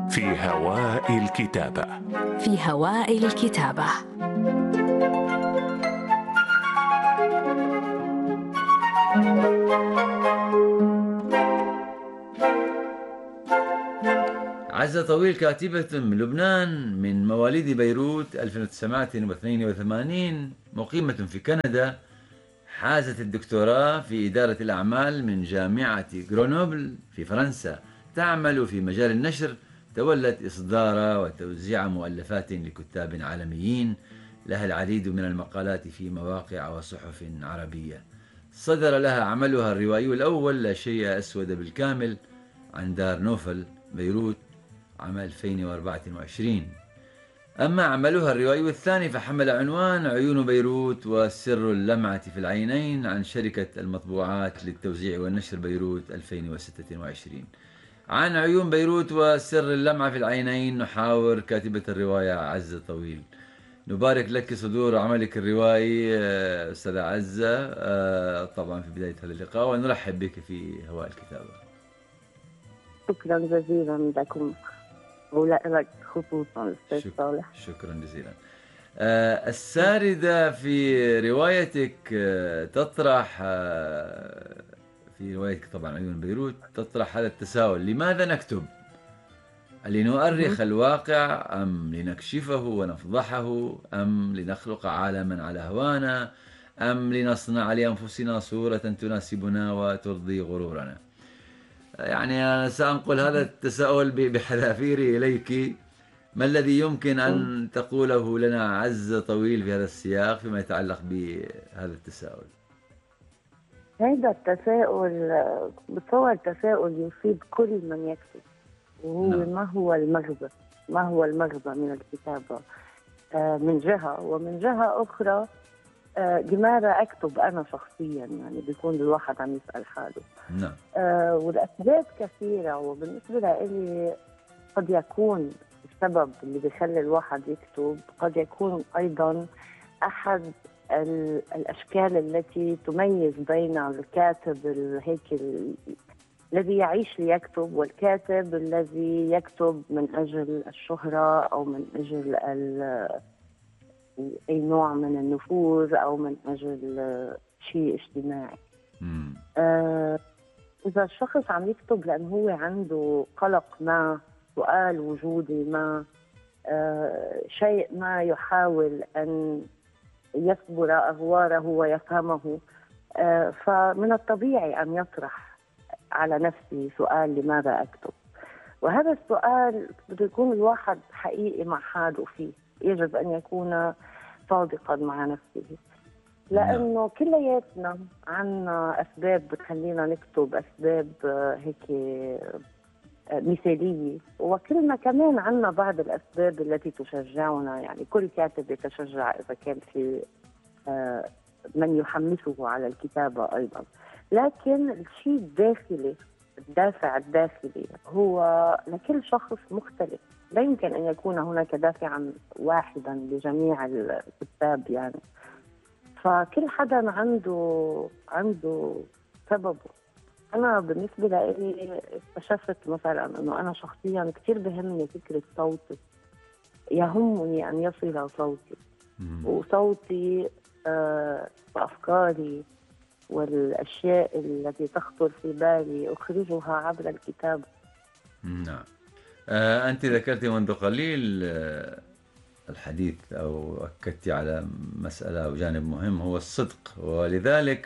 في هواء الكتابة. في هواء الكتابة. عزة طويل كاتبة من لبنان من مواليد بيروت 1982، مقيمة في كندا، حازت الدكتوراه في إدارة الأعمال من جامعة غرونوبل في فرنسا، تعمل في مجال النشر، تولت إصدار وتوزيع مؤلفات لكتاب عالميين، لها العديد من المقالات في مواقع وصحف عربية. صدر لها عملها الروائي الأول لا شيء أسود بالكامل عن دار نوفل بيروت عام 2024. أما عملها الروائي الثاني فحمل عنوان عيون بيروت وسر اللمعة في العينين عن شركة المطبوعات للتوزيع والنشر بيروت 2026. عن عيون بيروت وسر اللمعة في العينين نحاور كاتبة الرواية عزة طويل. نبارك لك صدور عملك الروائي أستاذة عزة، طبعا في بداية هذا اللقاء، ونرحب بك في هواء الكتابة. شكرا جزيلا لكم ولك خصوصا أستاذ صالح. شكرا جزيلا. الساردة في روايتك تطرح في روايتك طبعا عيون بيروت تطرح هذا التساؤل: لماذا نكتب؟ لنؤرخ الواقع أم لنكشفه ونفضحه أم لنخلق عالما على هوانا أم لنصنع لأنفسنا صورة تناسبنا وترضي غرورنا؟ يعني أنا سأنقل هذا التساؤل بحذافيري إليك. ما الذي يمكن أن تقوله لنا عزة طويل في هذا السياق فيما يتعلق بهذا التساؤل؟ هذا التساؤل بتصور تساؤل يصيب كل من يكتب، وهو نعم. ما هو المغزى؟ ما هو المغزى من الكتابة من جهة، ومن جهة أخرى لماذا أكتب أنا شخصيا؟ يعني بيكون الواحد عم يسأل حاله. نعم. والأسباب كثيرة، وبالنسبة لي قد يكون السبب اللي بيخلي الواحد يكتب قد يكون أيضا أحد الأشكال التي تميز بين الكاتب الذي يعيش ليكتب والكاتب الذي يكتب من أجل الشهرة أو من أجل أي نوع من النفوذ أو من أجل شيء اجتماعي. إذا الشخص عم يكتب لأنه هو عنده قلق ما، سؤال وجودي ما، شيء ما يحاول أن يصبر أغواره ويفهمه، فمن الطبيعي أن يطرح على نفسه سؤال: لماذا أكتب؟ وهذا السؤال بده يكون الواحد حقيقي مع حاله فيه، يجب أن يكون صادقا مع نفسه، لأنه كلياتنا عنا أسباب بتخلينا نكتب، أسباب هيك مثالية، وكلنا كمان عنا بعض الأسباب التي تشجعنا. يعني كل كاتب يتشجع إذا كان في من يحمسه على الكتابة أيضا، لكن الشيء الداخلي، الدافع الداخلي هو لكل شخص مختلف. لا يمكن أن يكون هناك دافعا واحدا لجميع الكتاب يعني، فكل حدا عنده سببه. أنا بالنسبة لي اكتشفت مثلا أنه أنا شخصيا كثير بهمني فكرة صوتي، يهمني أن يصل صوتي، وصوتي وأفكاري والأشياء التي تخطر في بالي أخرجها عبر الكتاب. نعم. أنت ذكرت منذ قليل الحديث أو أكدت على مسألة أو جانب مهم هو الصدق، ولذلك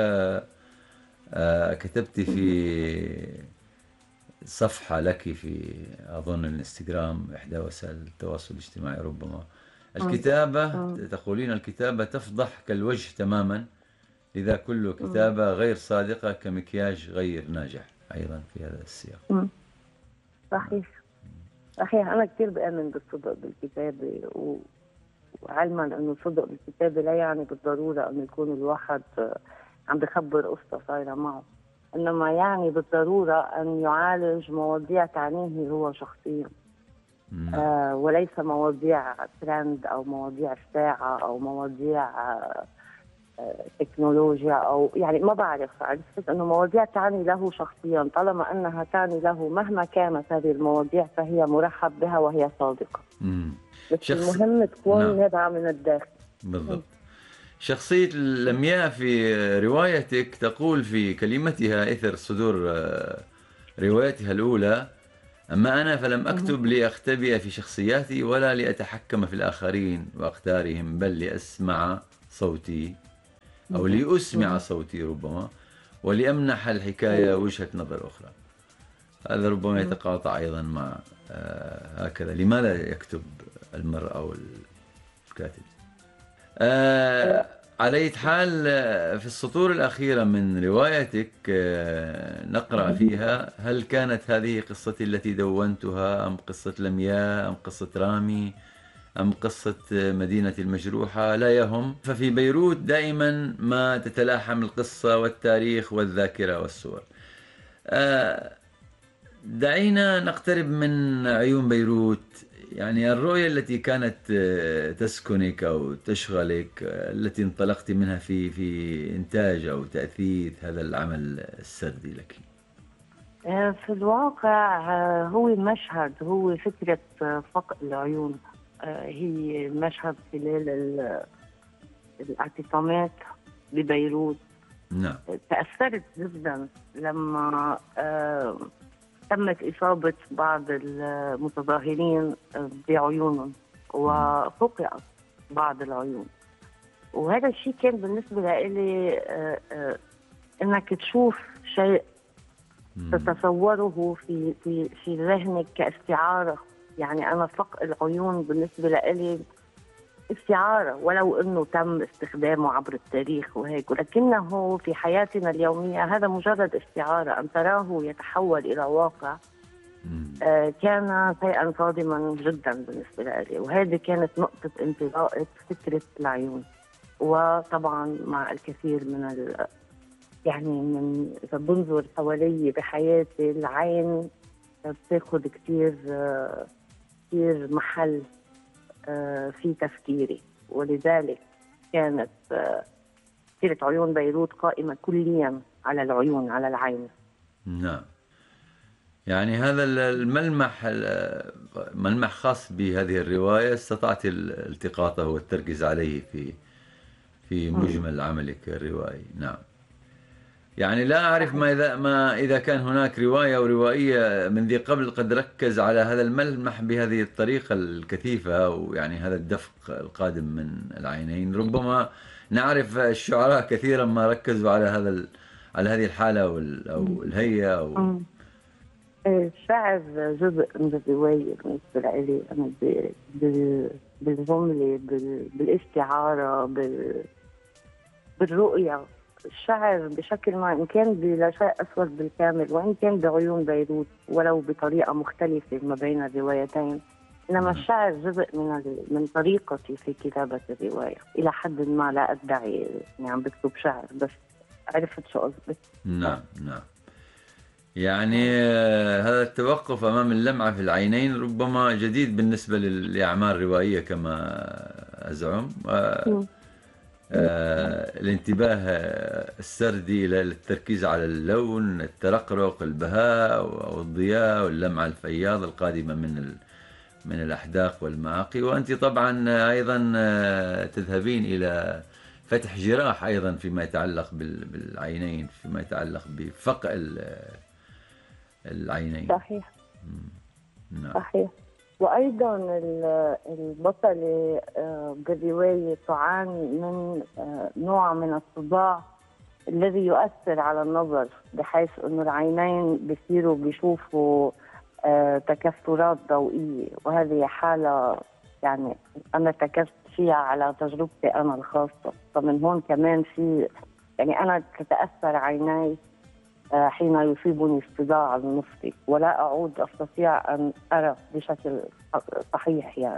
كتبت في صفحة لك في أظن الانستغرام، إحدى وسائل التواصل الاجتماعي ربما، الكتابة تقولين الكتابة تفضح كالوجه تماما، لذا كل كتابة غير صادقة كمكياج غير ناجح، أيضا في هذا السياق. صحيح. أنا كثير بآمن بالصدق بالكتابة، وعلما أنه الصدق بالكتابة لا يعني بالضرورة أنه يكون الواحد عم بخبر قصة صايرة معه، إنما يعني بالضرورة أن يعالج مواضيع تعنيه هو شخصيا، وليس مواضيع ترند أو مواضيع الساعة أو مواضيع تكنولوجيا أو يعني ما بعرف، عرفت أنه مواضيع تعني له شخصيا، طالما أنها تعني له مهما كانت هذه المواضيع فهي مرحب بها وهي صادقة. بس المهم تكون نابعة من الداخل. بالضبط. شخصية لمياء في روايتك تقول في كلمتها إثر صدور روايتها الأولى: أما أنا فلم أكتب لأختبئ في شخصياتي ولا لأتحكم في الآخرين وأختارهم، بل لأسمع صوتي أو لأسمع صوتي ربما، ولأمنح الحكاية وجهة نظر أخرى. هذا ربما يتقاطع أيضا مع هكذا لماذا يكتب المرء أو الكاتب. على أي حال في السطور الأخيرة من روايتك نقرأ فيها: هل كانت هذه قصتي التي دونتها، أم قصة لمياء، أم قصة رامي، أم قصة مدينة المجروحة؟ لا يهم، ففي بيروت دائما ما تتلاحم القصة والتاريخ والذاكرة والصور. دعينا نقترب من عيون بيروت، يعني الرؤية التي كانت تسكنك أو تشغلك، التي انطلقت منها في إنتاج أو تأثير هذا العمل السردي لك. في الواقع هو مشهد، هو فكرة فقد العيون. هي مشهد خلال الاعتصامات ببيروت. نعم. تأثرت جدا لما تمت إصابة بعض المتظاهرين بعيونهم وفقعت بعض العيون، وهذا الشيء كان بالنسبة لي إنك تشوف شيء تتصوره في ذهنك كاستعارة. يعني أنا فقد العيون بالنسبة لي استعارة، ولو أنه تم استخدامه عبر التاريخ وهيك، ولكنه في حياتنا اليومية هذا مجرد استعارة. أن تراه يتحول إلى واقع كان شيئا صادما جدا بالنسبة لي، وهذه كانت نقطة انطلاق فكرة العيون. وطبعا مع الكثير من يعني من إذا بنظر حوالي بحياتي، العين بتاخد كثير محل في تفكيري، ولذلك كانت سيرة عيون بيروت قائمة كليا على العيون، على العين. نعم. يعني هذا ملمح خاص بهذه الرواية استطعت التقاطه والتركيز عليه في مجمل عملك الروائي. نعم. يعني لا أعرف ما إذا كان هناك رواية أو روائية من ذي قبل قد ركز على هذا الملمح بهذه الطريقة الكثيفة، ويعني هذا الدفق القادم من العينين. ربما نعرف الشعراء كثيرا ما ركزوا على هذه الحالة أو الهيئة أو الشعر جزء من الرواية بالنسبة لي أنا، بالجملة، بالاستعارة، بالرؤية. الشعر بشكل ما، إن كان بلا شيء أسود بالكامل وإن كان بعيون بيروت ولو بطريقة مختلفة ما بين الروايتين، إنما الشعر جزء من طريقتي في كتابة الرواية إلى حد ما. لا أدعي إني عم بكتب شعر، بس عرفت شو قصدي. نعم. يعني هذا التوقف أمام اللمعة في العينين ربما جديد بالنسبة لأعمال روائية كما أزعم. الانتباه السردي للتركيز على اللون، الترقرق، البهاء أو الضياء واللمعة الفياضة القادمة من الأحداق والمعاقي. وأنت طبعا أيضا تذهبين إلى فتح جراح أيضا فيما يتعلق بالعينين، فيما يتعلق بفقع العينين. صحيح. صحيح. وأيضا البطلة بالرواية تعاني من نوع من الصداع الذي يؤثر على النظر، بحيث أن العينين بيصيروا بيشوفوا تكسرات ضوئية، وهذه حالة يعني أنا ارتكزت فيها على تجربتي أنا الخاصة. فمن هون كمان في يعني أنا تتأثر عيناي حين يصيبني الصداع النفسي، ولا أعود أستطيع أن أرى بشكل صحيح يعني.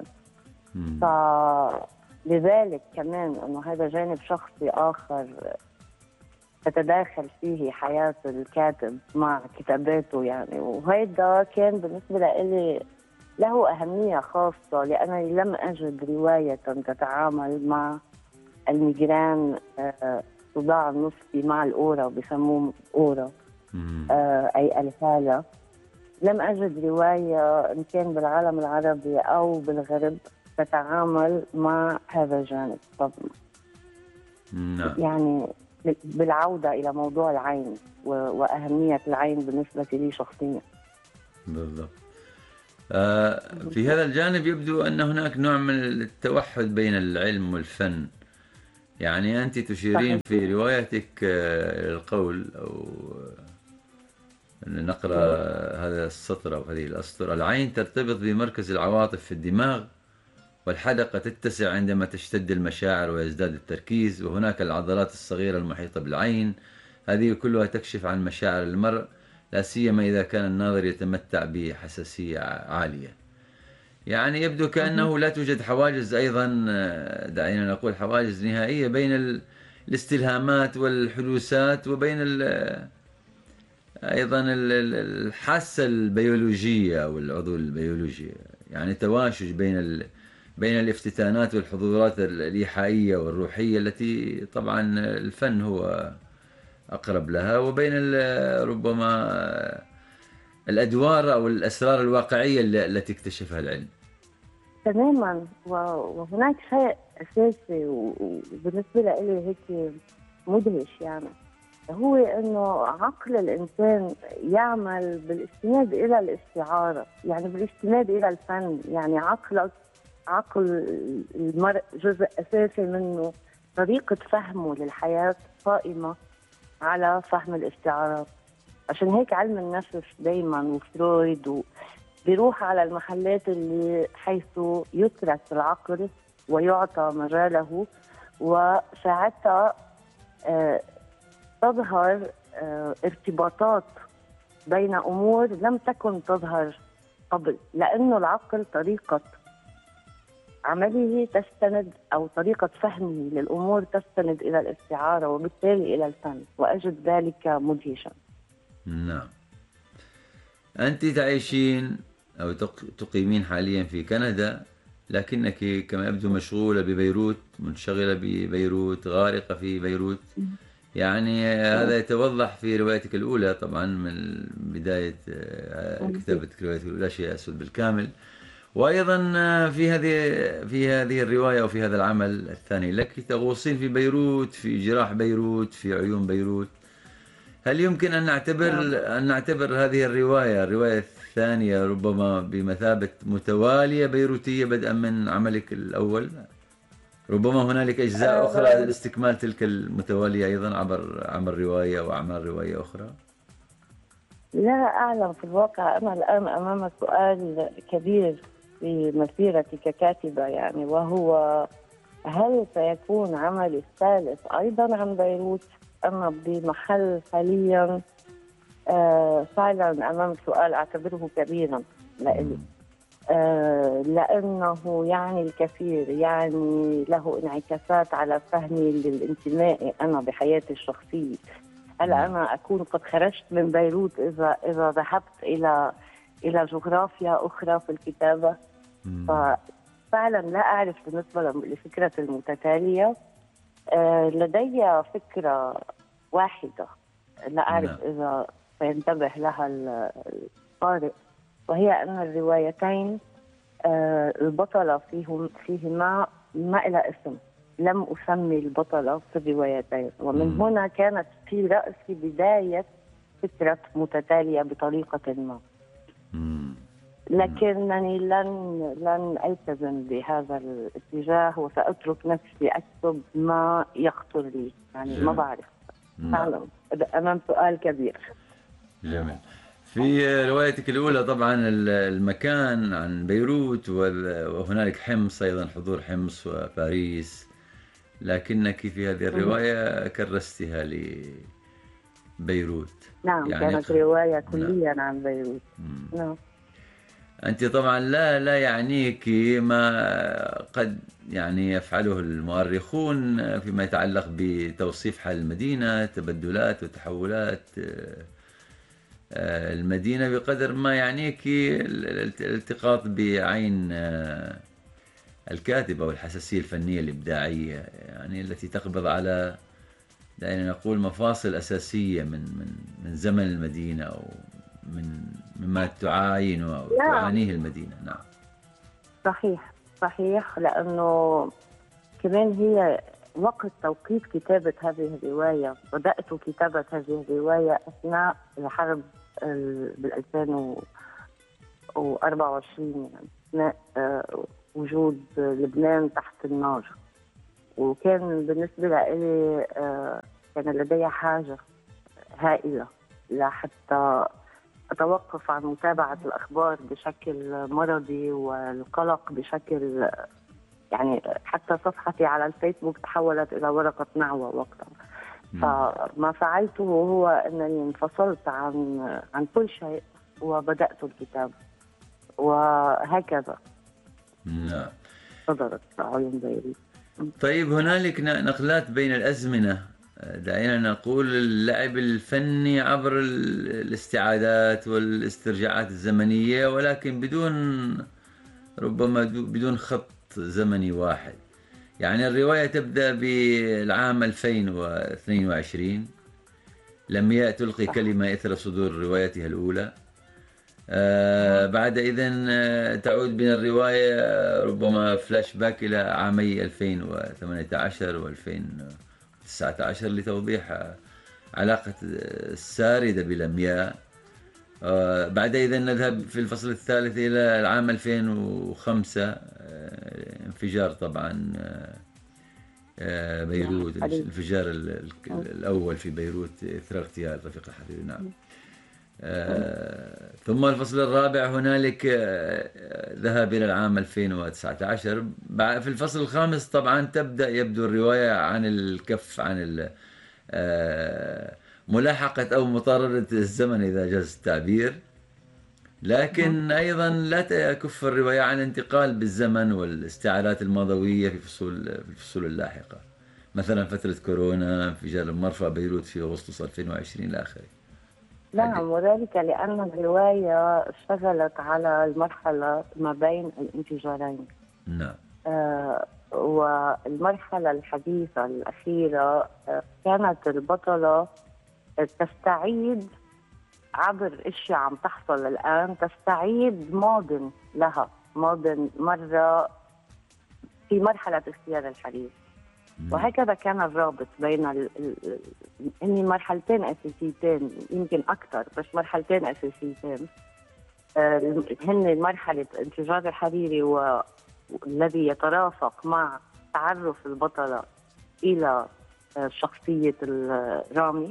فلذلك كمان أنه هذا جانب شخصي آخر تتداخل فيه حياة الكاتب مع كتاباته يعني، وهذا كان بالنسبة لي له أهمية خاصة، لأنني لم أجد رواية تتعامل مع الميجران، صداع النصفي مع الأورا، بسموه أورا، أي الهالة. لم أجد رواية إن كان بالعالم العربي أو بالغرب تتعامل مع هذا الجانب. طب نعم. يعني بالعودة إلى موضوع العين وأهمية العين بالنسبة لي شخصيا. بالضبط. في هذا الجانب يبدو أن هناك نوع من التوحد بين العلم والفن. يعني أنت تشيرين في روايتك القول أو نقرأ هذا السطر أو هذه الأسطر: العين ترتبط بمركز العواطف في الدماغ، والحدقة تتسع عندما تشتد المشاعر ويزداد التركيز، وهناك العضلات الصغيرة المحيطة بالعين، هذه كلها تكشف عن مشاعر المرء، لا سيما إذا كان الناظر يتمتع بحساسية عالية. يعني يبدو كأنه لا توجد حواجز أيضا، دعينا نقول حواجز نهائية بين الاستلهامات والحدوثات وبين أيضا الحاسة البيولوجية أو العضو البيولوجي. يعني تواشج بين الافتتانات والحضورات الإيحائية والروحية التي طبعا الفن هو أقرب لها، وبين ربما الأدوار أو الأسرار الواقعية التي اكتشفها العلم. تماما. وهناك شيء أساسي وبالنسبة لي هيك مدهش، يعني هو إنه عقل الإنسان يعمل بالاستناد إلى الاستعارة، يعني بالاستناد إلى الفن. يعني عقل المرء جزء أساسي منه، طريقة فهمه للحياة قائمة على فهم الاستعارات. عشان هيك علم النفس دايما وفرويد بيروح على المحلات اللي حيث يترك العقل ويعطى مجاله، وساعتها تظهر ارتباطات بين أمور لم تكن تظهر قبل، لأنه العقل طريقة عمله تستند أو طريقة فهمه للأمور تستند إلى الاستعارة وبالتالي إلى الفن، وأجد ذلك مدهشا. نعم. أنت تعيشين أو تقيمين حاليا في كندا، لكنك كما يبدو مشغولة ببيروت، منشغلة ببيروت، غارقة في بيروت. يعني هذا يتوضح في روايتك الأولى طبعا من بداية كتابتك روايتك الأولى شيء أسود بالكامل، وأيضا في هذه الرواية أو في هذا العمل الثاني لك تغوصين في بيروت، في جراح بيروت، في عيون بيروت. هل يمكن أن نعتبر هذه الرواية الثانية ربما بمثابة متوالية بيروتية بدءا من عملك الأول؟ ربما هنالك أجزاء أخرى لاستكمال تلك المتوالية أيضا عبر رواية وأعمال رواية أخرى؟ لا أعلم. في الواقع أنا الآن أمام سؤال كبير في مسيرتي ككاتبة، يعني وهو: هل سيكون عملي الثالث أيضا عن بيروت؟ أنا بمحل حاليا فعلا أمام سؤال أعتبره كبيرا لإلي، لأنه يعني الكثير، يعني له انعكاسات على فهمي للانتماء أنا بحياتي الشخصية. هل أنا أكون قد خرجت من بيروت إذا ذهبت إلى جغرافيا أخرى في الكتابة؟ ففعلا لا أعرف. بالنسبة لفكرة المتتالية لدي فكرة واحدة، لا أعرف إذا سينتبه لها القارئ، وهي أن الروايتين البطلة فيهما ما إلى اسم، لم أسمي البطلة في الروايتين، ومن هنا كانت في رأسي بداية فكرة متتالية بطريقة ما. لكنني لن ألتزم بهذا الاتجاه، وسأترك نفسي أكتب ما يخطر لي، يعني ما بعرف فعلا أمام سؤال كبير. جميل. في روايتك الأولى طبعا المكان عن بيروت، وهنالك حمص أيضا، حضور حمص وباريس، لكنك في هذه الرواية كرستها لبيروت. نعم، يعني كانت رواية كليا عن بيروت. نعم. أنت طبعا لا يعنيك ما قد يعني يفعله المؤرخون فيما يتعلق بتوصيف حال المدينة، تبدلات وتحولات المدينة، بقدر ما يعنيك الالتقاط بعين الكاتب أو الحساسية الفنية الإبداعية، يعني التي تقبض على، دعينا نقول، مفاصل أساسية من زمن المدينة، أو مما تعاينه أو نعم تعانيه المدينة. نعم. صحيح صحيح، لأنه كمان هي وقت توقيت كتابة هذه الرواية، بدأت كتابة هذه الرواية أثناء الحرب بال 2024، يعني أثناء وجود لبنان تحت النار. وكان بالنسبة لي كان لدي حاجة هائلة لحتى أتوقف عن متابعة الأخبار بشكل مرضي والقلق بشكل، يعني حتى صفحتي على الفيسبوك تحولت إلى ورقة نعوة وقتها. فما فعلته هو أنني انفصلت عن كل شيء وبدأت الكتاب، وهكذا نعم. صدرت عيون بيروت. طيب، هنالك نقلات بين الأزمنة، دعينا نقول اللعب الفني عبر الاستعادات والاسترجاعات الزمنية، ولكن ربما بدون خط زمني واحد. يعني الرواية تبدأ بالعام 2022، لمياء تلقي كلمة إثر صدور روايتها الأولى. بعد إذن تعود بنا الرواية ربما فلاش باك إلى عامي 2018 و2019 لتوضيح علاقة الساردة بلمياء. بعد إذن نذهب في الفصل الثالث إلى العام 2005، انفجار طبعا بيروت، الانفجار الأول في بيروت إثر اغتيال رفيق الحريري. نعم. ثم الفصل الرابع هنالك ذهب إلى العام 2019. في الفصل الخامس طبعا تبدأ يبدو الرواية عن الكف عن ملاحقة أو مطاردة الزمن إذا جاز التعبير، لكن أيضا لا تكف الرواية عن انتقال بالزمن والاستعارات الماضوية في الفصول اللاحقة، مثلا فترة كورونا، انفجار المرفأ بيروت في أغسطس 2020 إلى آخره. نعم، وذلك لأن الرواية اشتغلت على المرحلة ما بين الانفجارين. نعم. والمرحلة الحديثة الأخيرة كانت البطلة تستعيد عبر اشياء عم تحصل الآن، تستعيد ماض لها، ماض مرة في مرحلة اختيار الحرير. وهكذا كان الرابط بين هن مرحلتين أساسيتين، يمكن أكثر، بس مرحلتين أساسيتين هن مرحلة انفجار الحريري والذي يترافق مع تعرف البطلة إلى شخصية رامي،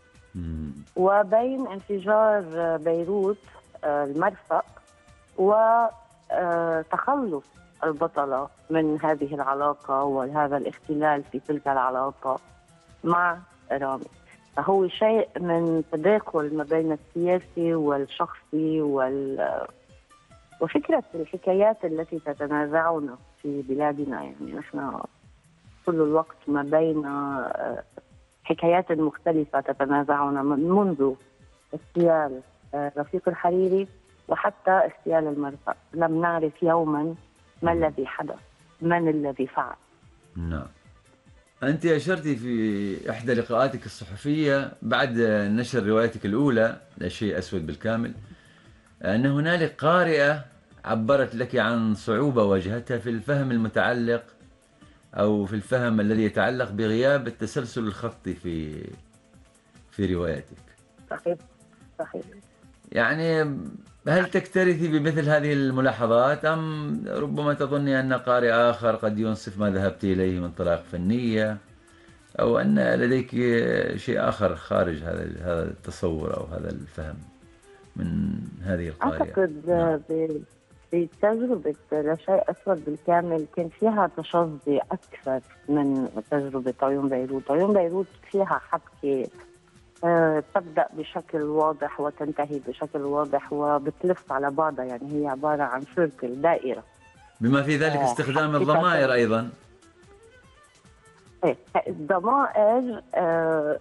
وبين انفجار بيروت المرفأ وتخلص البطلة من هذه العلاقة وهذا الاختلال في تلك العلاقة مع رامي. فهو شيء من تداخل ما بين السياسي والشخصي وفكرة الحكايات التي تتنازعنا في بلادنا. يعني نحن كل الوقت ما بين حكايات مختلفة تتنازعنا منذ اغتيال رفيق الحريري وحتى اغتيال المرفأ. لم نعرف يوما ما الذي حدث، من الذي فعل. نعم. أنت أشرتي في إحدى لقاءاتك الصحفية بعد نشر روايتك الأولى لا شيء أسود بالكامل أن هنالك قارئة عبرت لك عن صعوبة واجهتها في الفهم المتعلق أو في الفهم الذي يتعلق بغياب التسلسل الخطي في روايتك. صحيح صحيح. يعني هل تكترثي بمثل هذه الملاحظات أم ربما تظني أن قارئ آخر قد ينصف ما ذهبت إليه من طرق فنية، أو أن لديك شيء آخر خارج هذا التصور أو هذا الفهم من هذه القارئة؟ أعتقد بتجربة لا شيء أسود بالكامل كان فيها تشظي أكثر من تجربة عيون بيروت. عيون بيروت فيها حبكة تبدأ بشكل واضح وتنتهي بشكل واضح وبتلف على بعضها، يعني هي عبارة عن سيركل، دائرة، بما في ذلك استخدام الضمائر أيضا. الضمائر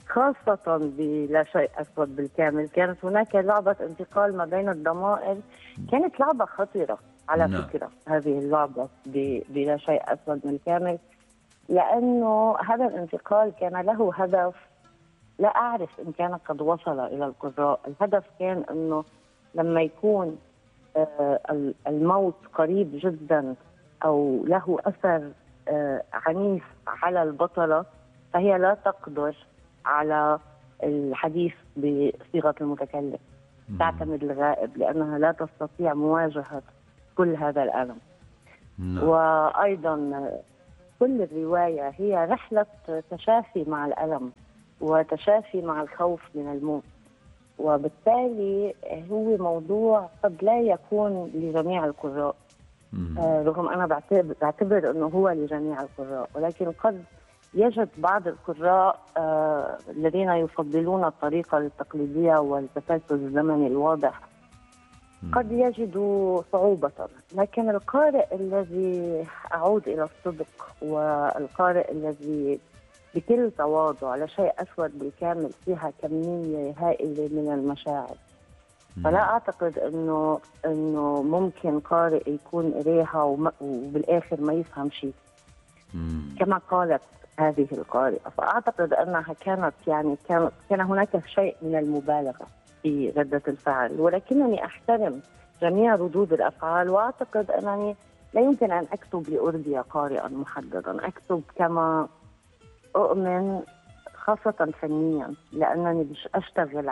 خاصة بلا شيء أسود بالكامل كانت هناك لعبة انتقال ما بين الضمائر، كانت لعبة خطيرة على نعم. فكرة هذه اللعبة بلا شيء أسود بالكامل، لأنه هذا الانتقال كان له هدف لا أعرف إن كان قد وصل إلى القراء. الهدف كان أنه لما يكون الموت قريب جدا أو له أثر عنيف على البطلة، فهي لا تقدر على الحديث بصيغة المتكلم، تعتمد الغائب لأنها لا تستطيع مواجهة كل هذا الألم. نعم. وأيضا كل الرواية هي رحلة تشافي مع الألم وتشافي مع الخوف من الموت، وبالتالي هو موضوع قد لا يكون لجميع القراء، رغم أنا بعتبر أنه هو لجميع القراء، ولكن قد يجد بعض القراء الذين يفضلون الطريقة التقليدية والتسلسل الزمني الواضح قد يجدوا صعوبة. لكن القارئ الذي أعود إلى الصدق، والقارئ الذي بكل تواضع لا شيء أسود بالكامل فيها كمية هائلة من المشاعر، فلا أعتقد إنه ممكن قارئ يكون قريها وبالآخر ما يفهم شيء كما قالت هذه القارئة. فأعتقد أنها كانت كان هناك شيء من المبالغة في ردة الفعل، ولكنني أحترم جميع ردود الأفعال، وأعتقد أنني لا يمكن أن أكتب لأرضي قارئا محددا، أكتب كما أؤمن خاصة فنيا، لأنني مش أشتغل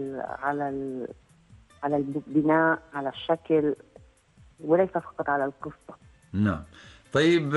على البناء، على الشكل، وليس فقط على القصة. نعم. طيب،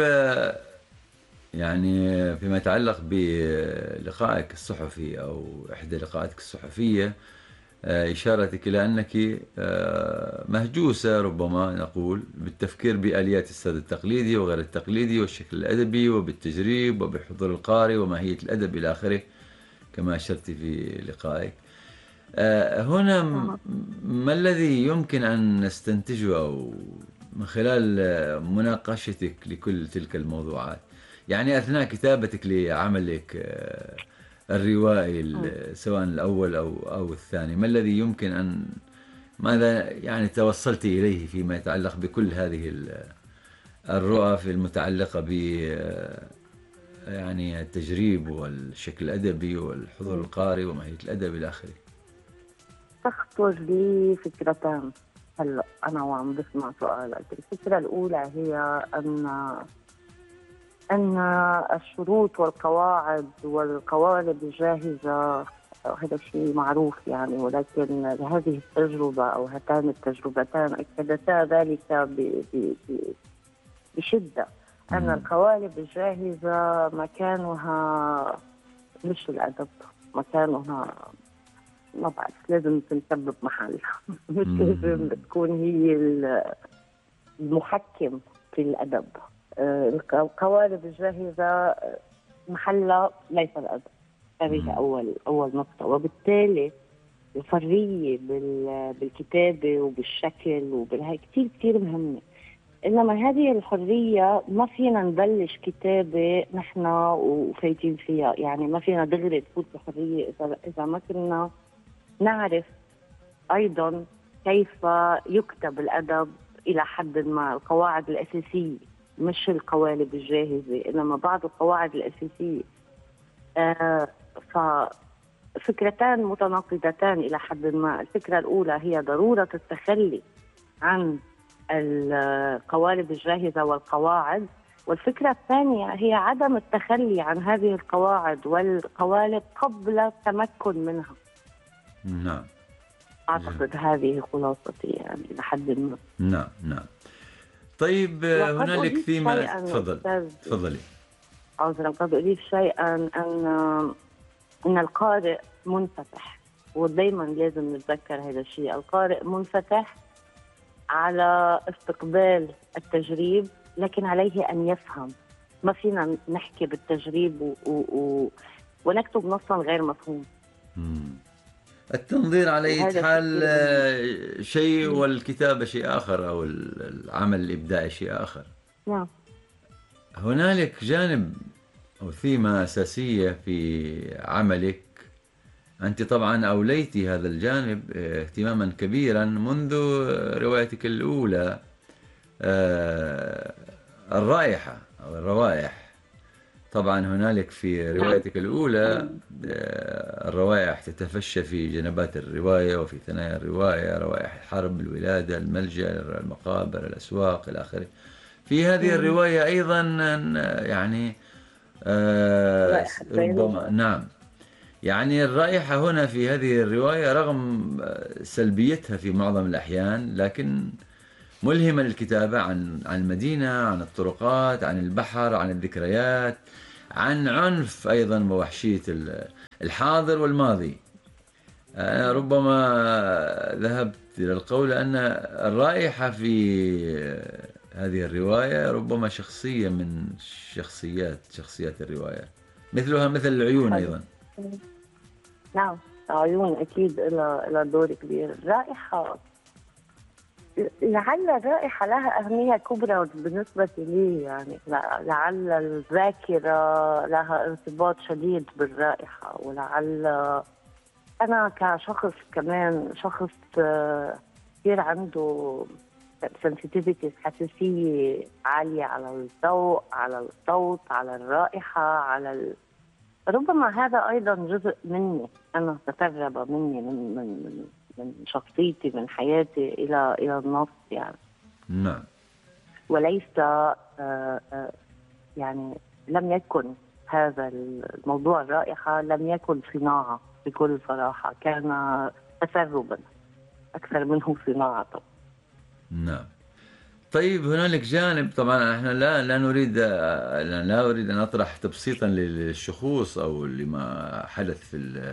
يعني فيما يتعلق بلقائك الصحفي أو إحدى لقاءاتك الصحفية، إشارتك إلى أنك مهجوسة ربما نقول بالتفكير بآليات السرد التقليدي وغير التقليدي والشكل الأدبي وبالتجريب وبحضور القارئ وماهية الأدب إلى آخره كما أشرت في لقائك. هنا ما الذي يمكن أن نستنتجه أو من خلال مناقشتك لكل تلك الموضوعات، يعني أثناء كتابتك لعملك الروائي سواء الأول أو الثاني، ما الذي يمكن ماذا يعني توصلت إليه فيما يتعلق بكل هذه الرؤى في المتعلقة ب يعني التجريب والشكل الأدبي والحضور القارئ وماهية الأدب إلى آخره؟ تخطر لي فكرتان هلا أنا وعم بسمع سؤالك. الفكرة الأولى هي أن الشروط والقواعد والقوالب الجاهزة هذا شيء معروف يعني، ولكن هذه التجربة أو هاتان التجربتان أكدتا ذلك بشدة، أن القوالب الجاهزة مكانها مش الأدب، مكانها ما بعرف لازم تنسبب محلها مش لازم تكون هي المحكم في الأدب. القوالب الجاهزة محلها ليس الأدب، هذه أول نقطة. وبالتالي الحرية بالكتابة وبالشكل وبالهاي كتير مهمة، إنما هذه الحرية ما فينا نبلش كتابة نحن وفايتين فيها، يعني ما فينا دغري تفوت بحرية إذا ما كنا نعرف أيضا كيف يكتب الأدب إلى حد ما، القواعد الأساسية مش القوالب الجاهزة، إنما بعض القواعد الأساسية. ففكرتان متناقضتان إلى حد ما. الفكرة الأولى هي ضرورة التخلي عن القوالب الجاهزة والقواعد، والفكرة الثانية هي عدم التخلي عن هذه القواعد والقوالب قبل التمكن منها. نعم. أعتقد هذه خلاصتي يعني لحد ما. نعم. طيب، هنالك فيما تفضلي. عذرا، قد أضيف شيئا أن القارئ منفتح، ودايما لازم نتذكر هذا الشيء. القارئ منفتح على استقبال التجريب، لكن عليه أن يفهم. ما فينا نحكي بالتجريب ونكتب نصا غير مفهوم. التنظير على أي حال شيء والكتابة شيء آخر، أو العمل الإبداعي شيء آخر. نعم. هنالك جانب أو ثيمة أساسية في عملك أنت طبعا أوليت هذا الجانب اهتماما كبيرا منذ روايتك الأولى، آه، الرائحة أو الروائح. طبعا هنالك في روايتك الأولى الروائح تتفشى في جنبات الرواية وفي ثنايا الرواية، روائح الحرب، الولادة، الملجأ، المقابر، الأسواق إلى آخره. في هذه الرواية أيضا يعني رائحة ربما نعم، يعني الرائحة هنا في هذه الرواية رغم سلبيتها في معظم الأحيان لكن ملهمة للكتابة عن المدينة، عن الطرقات، عن البحر، عن الذكريات، عن عنف أيضا ووحشية الحاضر والماضي. أنا ربما ذهبت إلى القول أن الرائحة في هذه الرواية ربما شخصية من شخصيات الرواية، مثلها مثل العيون أيضا. نعم، عيون أكيد إلى دور كبير. رائحة، لعل الرائحة لها أهمية كبرى بالنسبة لي، يعني لعل الذاكرة لها ارتباط شديد بالرائحة، ولعل أنا كشخص كمان شخص كثير عنده sensitivity، حساسية عالية على الضوء، على الصوت، على الرائحة، ربما هذا أيضا جزء مني، أنا تسرب مني من شخصيتي، من حياتي إلى النص يعني. نعم. وليس يعني لم يكن هذا الموضوع الرائحة لم يكن صناعة، بكل صراحة كان تسربا أكثر منه صناعة. نعم. طيب هنالك جانب، طبعا احنا لا اريد ان اطرح تبسيطا للشخوص او لما حدث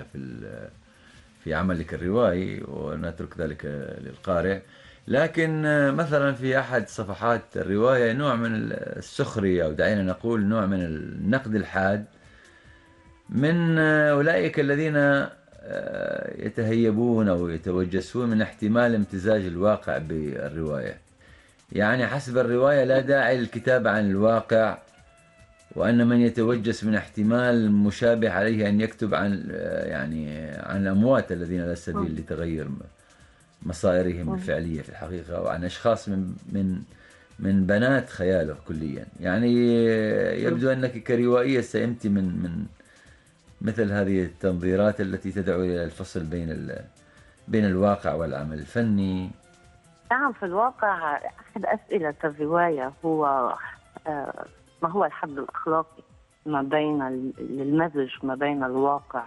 في عملك الروائي ونترك ذلك للقارئ، لكن مثلا في احد صفحات الرواية نوع من السخرية او دعينا نقول نوع من النقد الحاد من اولئك الذين يتهيبون او يتوجسون من احتمال امتزاج الواقع بالرواية. يعني حسب الرواية لا داعي للكتابة عن الواقع، وأن من يتوجس من احتمال مشابه عليه أن يكتب عن عن الأموات الذين لا سبيل لتغير مصائرهم الفعلية في الحقيقة، وعن أشخاص من بنات خياله كليا. يعني يبدو أنك كروائية سئمت من مثل هذه التنظيرات التي تدعو إلى الفصل بين الواقع والعمل الفني. نعم، في الواقع أحد أسئلة الرواية هو ما هو الحد الأخلاقي ما بين المزج ما بين الواقع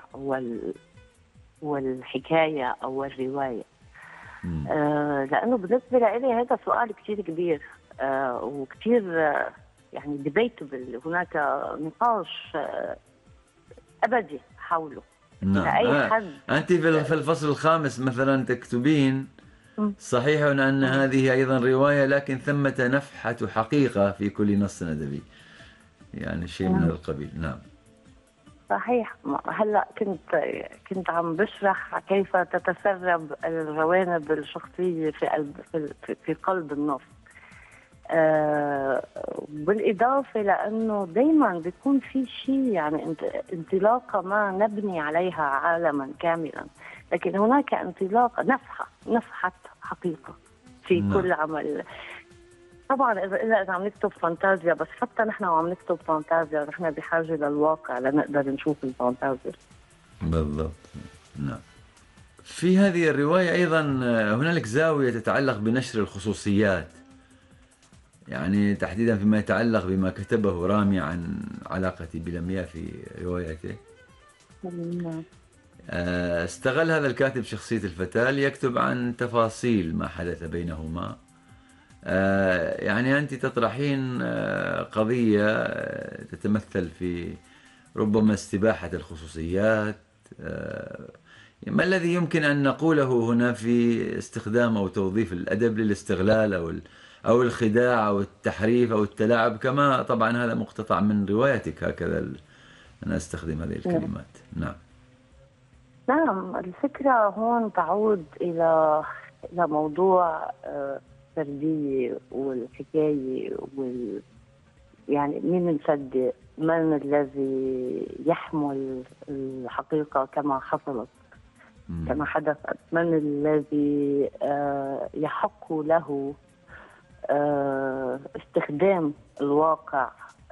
والحكاية أو الرواية. لأنه بالنسبة لي هذا سؤال كتير كبير وكتير يعني debatable، هناك نقاش أبدي حوله. نعم. أي حد أنت في الفصل الخامس مثلا تكتبين: صحيح أن هذه أيضا رواية لكن ثمة نفحة حقيقة في كل نص أدبي، يعني شيء من القبيل. نعم صحيح. هلا كنت عم بشرح كيف تتسرب الجوانب الشخصية في قلب النص، بالإضافة لأنه دايما بيكون في شيء، يعني انطلاقة ما نبني عليها عالما كاملا، لكن هناك انطلاقة نفحة حقيقة في كل عمل. طبعا إذا عم نكتب فانتازيا، بس حتى نحن وعم نكتب فانتازيا نحن بحاجة للواقع لنقدر نشوف الفانتازيا. بالضبط. نعم. في هذه الرواية أيضا هنالك زاوية تتعلق بنشر الخصوصيات، يعني تحديدا فيما يتعلق بما كتبه رامي عن علاقتي بلمياء في روايته. استغل هذا الكاتب شخصية الفتاة ليكتب عن تفاصيل ما حدث بينهما. يعني أنت تطرحين قضية تتمثل في ربما استباحة الخصوصيات. ما الذي يمكن أن نقوله هنا في استخدام أو توظيف الأدب للاستغلال أو الخداع أو التحريف أو التلاعب، كما طبعا هذا مقتطع من روايتك، هكذا أنا أستخدم هذه الكلمات. نعم. نعم، الفكرة هون تعود إلى موضوع الفردية والحكاية يعني مين نصدق، من الذي يحمل الحقيقة كما حصلت. كما حدثت، من الذي يحق له استخدام الواقع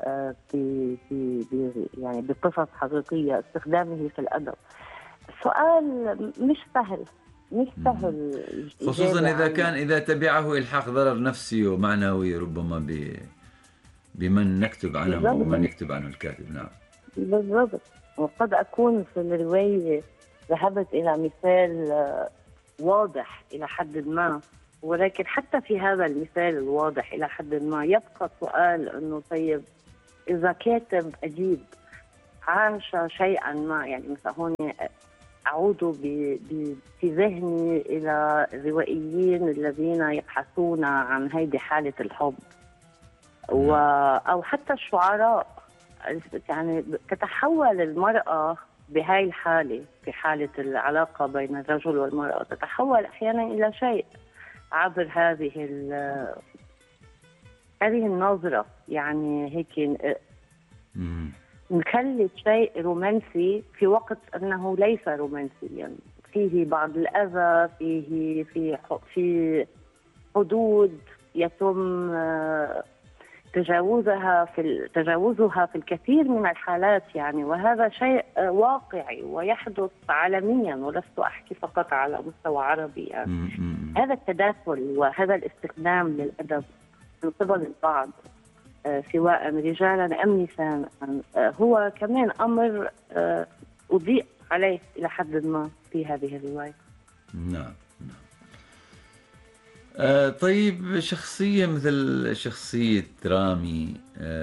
يعني بقصص حقيقية، استخدامه في الأدب. السؤال مش سهل، مش سهل، خصوصا إذا تبعه إلحاق ضرر نفسي ومعنوي ربما بمن نكتب عنه أو من يكتب عنه الكاتب. نعم بالضبط. وقد أكون في الرواية ذهبت إلى مثال واضح إلى حد ما، ولكن حتى في هذا المثال الواضح إلى حد ما يبقى سؤال أنه طيب إذا كاتب أديب عاش شيئا ما، يعني مثلا هون أعود في ذهني إلى الروائيين الذين يبحثون عن هيدي حالة الحب، أو حتى الشعراء. يعني تتحول المرأة بهاي الحالة، في حالة العلاقة بين الرجل والمرأة، تتحول أحيانا إلى شيء عبر هذه النظرة. يعني هيك نخلي شيء رومانسي في وقت أنه ليس رومانسيا، فيه بعض الأذى، في حدود يتم تجاوزها في الكثير من الحالات، يعني وهذا شيء واقعي ويحدث عالميا، ولست أحكي فقط على مستوى عربي. يعني هذا التداخل وهذا الاستخدام للأدب من قبل البعض سواء رجالا أم نساء هو كمان أمر أضيء عليه إلى حد ما في هذه الرواية. نعم. طيب، شخصية مثل شخصية رامي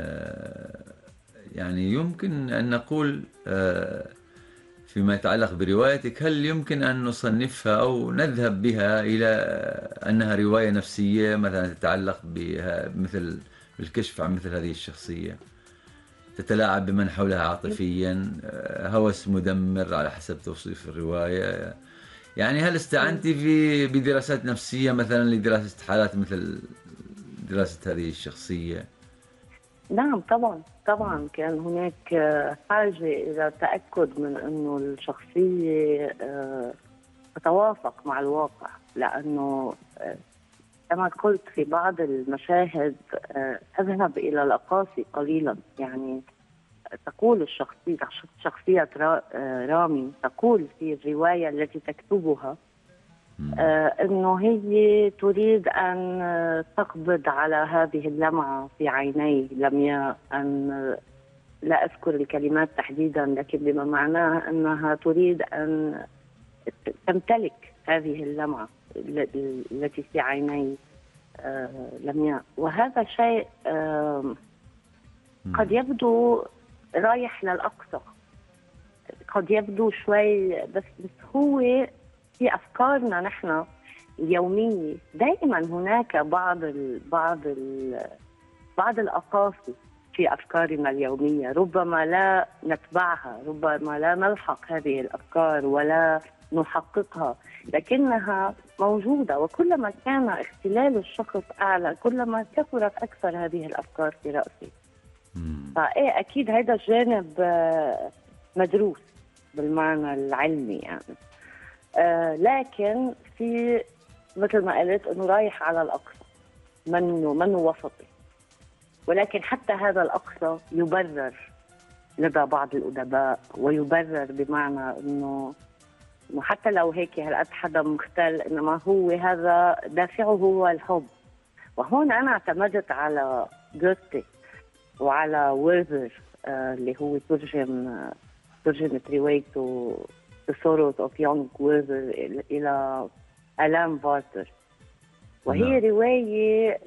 يعني يمكن أن نقول فيما يتعلق بروايتك، هل يمكن أن نصنفها أو نذهب بها إلى أنها رواية نفسية مثلا تتعلق بها، مثل الكشف عن مثل هذه الشخصية، تتلاعب بمن حولها عاطفيا، هوس مدمر على حسب توصيف الرواية؟ يعني هل استعنتي بدراسات نفسية مثلا لدراسة حالات مثل دراسة هذه الشخصية؟ نعم طبعا كان هناك حاجة إلى التأكد من أنه الشخصية تتوافق مع الواقع، لأنه كما قلت في بعض المشاهد أذهب إلى الأقاصي قليلا. يعني تقول شخصية رامي تقول في الرواية التي تكتبها أنه هي تريد أن تقبض على هذه اللمعة في عيني لمياء، أن لا أذكر الكلمات تحديدا، لكن بما معناه أنها تريد أن تمتلك هذه اللمعة التي في عيني لمياء. وهذا شيء قد يبدو رايح للأقصى، قد يبدو شوي، بس هو في أفكارنا نحن اليومية دائما هناك بعض الأقاصي في أفكارنا اليومية، ربما لا نتبعها، ربما لا نلحق هذه الأفكار ولا نحققها، لكنها موجودة. وكلما كان اختلال الشخص أعلى كلما كثرت أكثر هذه الأفكار في رأسي. فإيه أكيد هذا الجانب مدروس بالمعنى العلمي يعني. لكن في مثل ما قلت أنه رايح على الأقصى، منه وسطي، ولكن حتى هذا الأقصى يبرر لدى بعض الأدباء، ويبرر بمعنى أنه حتى لو هيك هالقد حدا مختل، إنما هو هذا دافعه هو الحب. وهون أنا اعتمدت على جوتي وعلى ويرزر اللي هو ترجمت روايته The Sorrows of Young Werther إلى آلام فارتر. وهي رواية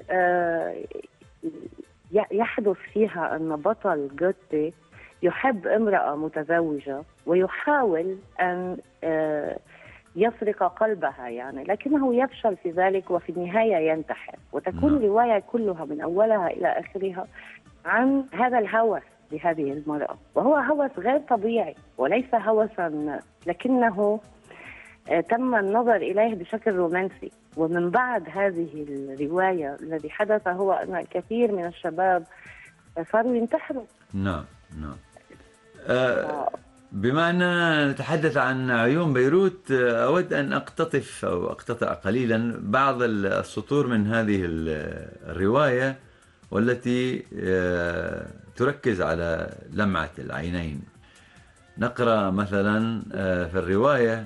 يحدث فيها أن بطل جوتي يحب امرأة متزوجة ويحاول أن يسرق قلبها يعني، لكنه يفشل في ذلك وفي النهاية ينتحر. وتكون الرواية كلها من أولها إلى آخرها عن هذا الهوس بهذه المرأة، وهو هوس غير طبيعي وليس هوسا، لكنه تم النظر إليه بشكل رومانسي. ومن بعد هذه الرواية الذي حدث هو أن الكثير من الشباب صاروا ينتحروا. نعم. بما أننا نتحدث عن عيون بيروت، أود أن أقتطف أو أقتطع قليلا بعض السطور من هذه الرواية، والتي تركز على لمعة العينين. نقرأ مثلا في الرواية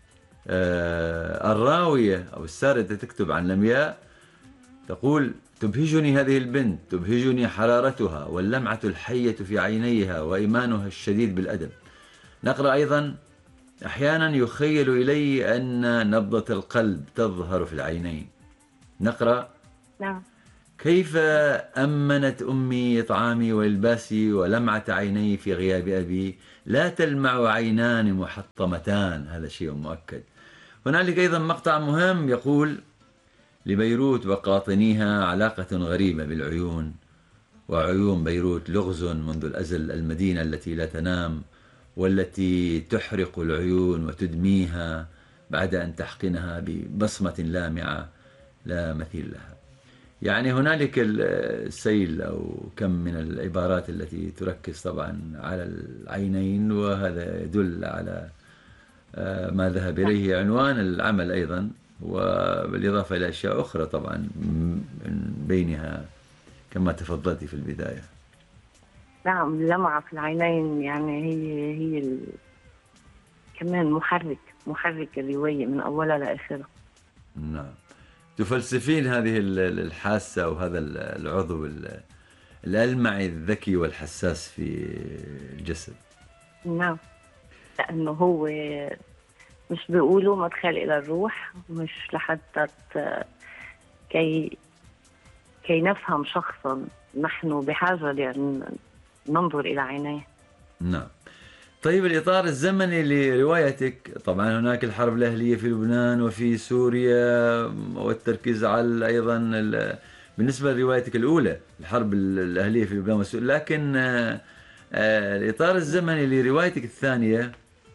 الراوية أو الساردة تكتب عن لمياء، تقول: تبهجني هذه البنت، تبهجني حرارتها واللمعة الحية في عينيها وإيمانها الشديد بالأدب. نقرأ أيضا: أحيانا يخيل إلي أن نبضة القلب تظهر في العينين. نقرأ: نعم. كيف أمنت أمي طعامي وإلباسي ولمعة عيني في غياب أبي، لا تلمع عينان محطمتان. هذا شيء مؤكد. هنالك أيضا مقطع مهم يقول: لبيروت وقاطنيها علاقة غريبة بالعيون، وعيون بيروت لغز منذ الأزل، المدينة التي لا تنام والتي تحرق العيون وتدميها بعد أن تحقنها ببصمة لامعة لا مثيل لها. يعني هنالك السيل أو كم من العبارات التي تركز طبعا على العينين، وهذا يدل على ما ذهب إليه عنوان العمل أيضا، وبالإضافة إلى أشياء أخرى طبعا من بينها كما تفضلت في البداية. نعم، اللمعة في العينين يعني هي كمان محرك الرواية من أولها لآخرها. نعم. تفلسفين هذه الحاسة وهذا العضو الألمعي الذكي والحساس في الجسد. نعم، لأنه هو مش بيقولوا مدخل إلى الروح، مش لحتى كي نفهم شخصا، نحن بحاجة لأن ننظر إلى عينيه. نعم. طيب، الإطار الزمني لروايتك، طبعا هناك الحرب الأهلية في لبنان وفي سوريا، والتركيز على أيضا بالنسبة لروايتك الأولى الحرب الأهلية في لبنان وسوريا، لكن الإطار الزمني لروايتك الثانية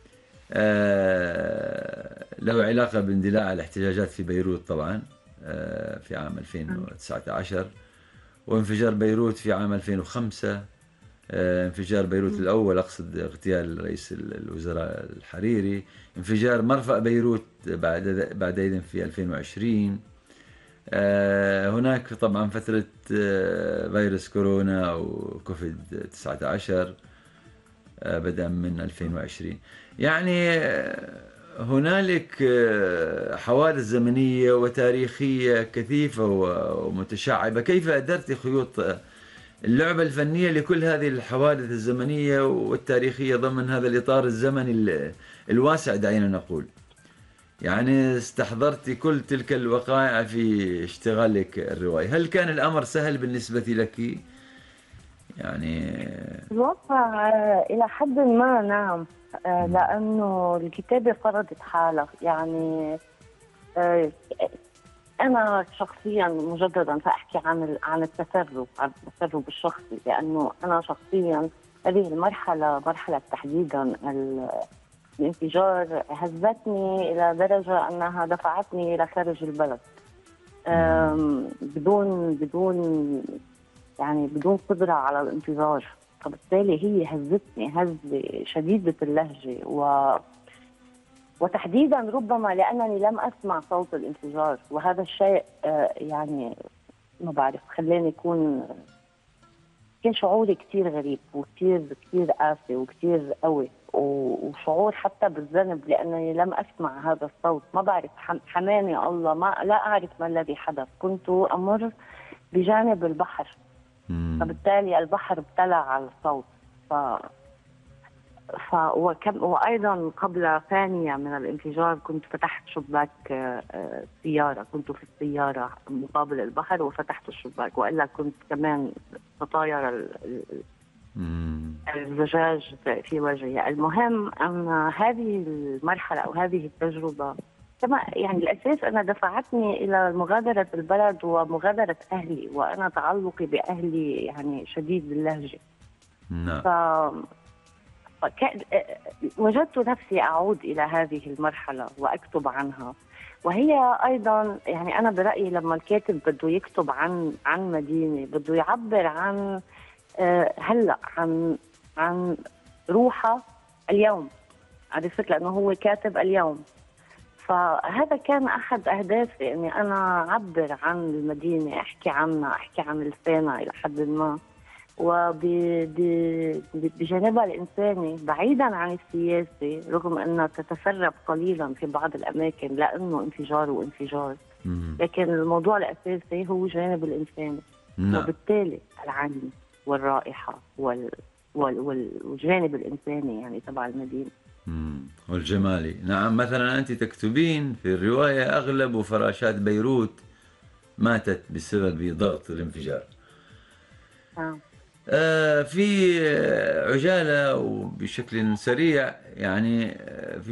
له علاقة باندلاع الاحتجاجات في بيروت طبعا في عام 2019، وانفجار بيروت في عام 2005. انفجار بيروت الأول، أقصد اغتيال رئيس الوزراء الحريري. انفجار مرفأ بيروت بعدين في 2020. هناك طبعا فترة فيروس كورونا أو كوفيد 19 بدءا من 2020. يعني هنالك حوادث زمنية وتاريخية كثيفة ومتشعبة. كيف قدرت خيوط اللعبة الفنية لكل هذه الحوادث الزمنية والتاريخية ضمن هذا الإطار الزمني الواسع، دعينا نقول؟ يعني استحضرت كل تلك الوقائع في اشتغالك الروائي. هل كان الأمر سهل بالنسبة لك؟ يعني الواقع إلى حد ما نعم، لأنه الكتابة فرضت حالها. يعني أنا شخصيا مجددا سأحكي عن التسرب الشخصي، لأنه أنا شخصيا هذه مرحلة تحديدا الانفجار هزتني إلى درجة أنها دفعتني إلى خارج البلد بدون قدرة على الانتظار. فبالتالي هي هزتني هزة شديدة اللهجة، وتحديدا ربما لأنني لم أسمع صوت الانفجار، وهذا الشيء يعني ما بعرف خلاني كان شعوري كتير غريب وكتير قاسي وكتير قوي، وشعور حتى بالذنب لأنني لم أسمع هذا الصوت. ما بعرف، حماني الله، لا أعرف ما الذي حدث. كنت أمر بجانب البحر، فبالتالي البحر ابتلع على الصوت. وأيضا قبل ثانية من الانفجار كنت فتحت شباك سيارة، كنت في السيارة مقابل البحر وفتحت الشباك، وإلا كنت كمان تطاير الزجاج في وجهي. المهم أن هذه المرحلة أو هذه التجربة كما يعني الأساس أنا دفعتني إلى مغادرة البلد ومغادرة أهلي، وأنا تعلقي بأهلي يعني شديد اللهجة. وجدت نفسي أعود إلى هذه المرحلة وأكتب عنها. وهي أيضا يعني أنا برأيي لما الكاتب بده يكتب عن مدينة بده يعبر عن هلأ عن روحها اليوم، عرفت، لأنه هو كاتب اليوم. فهذا كان أحد أهدافي، إني أنا أعبر عن المدينة، أحكي عنها، أحكي عن لسانها إلى حد ما، وبجانبها الإنساني بعيدا عن السياسي، رغم أنها تتسرب قليلا في بعض الأماكن لأنه انفجار وانفجار، لكن الموضوع الأساسي هو جانب الإنساني. نعم. وبالتالي العلم والرائحة والجانب الإنساني يعني تبع المدينة. والجمالي. نعم، مثلا أنت تكتبين في الرواية أغلب فراشات بيروت ماتت بسبب ضغط الانفجار. في عجالة وبشكل سريع يعني في